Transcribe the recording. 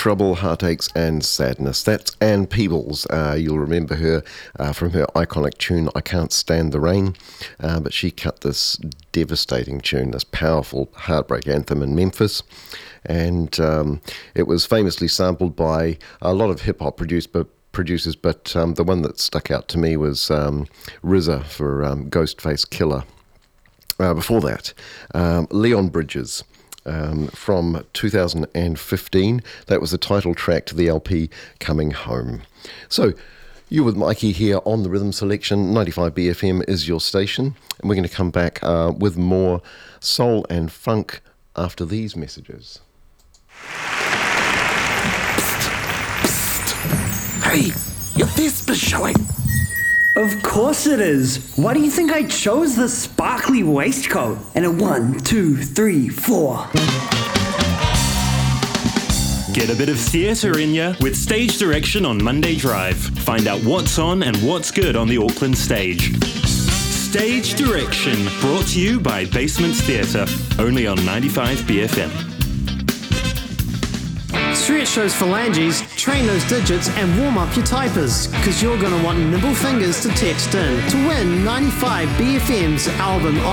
Trouble, Heartaches and Sadness. That's Anne Peebles. You'll remember her from her iconic tune, I Can't Stand the Rain, but she cut this devastating tune, this powerful heartbreak anthem in Memphis, and it was famously sampled by a lot of hip-hop producers, but the one that stuck out to me was RZA for Ghostface Killer. Before that, Leon Bridges from 2015. That was the title track to the LP Coming Home. So, you with Mikey here on the Rhythm Selection. 95BFM is your station, and we're going to come back with more soul and funk after these messages. Hey, your Vespa's showing. Of course it is. Why do you think I chose this sparkly waistcoat? And a 1, 2, 3, 4. Get a bit of theatre in ya with Stage Direction on Monday Drive. Find out what's on and what's good on the Auckland stage. Stage Direction, brought to you by Basements Theatre, only on 95BFM. Stretch those phalanges, train those digits, and warm up your typers, because you're going to want nimble fingers to text in to win 95BFM's album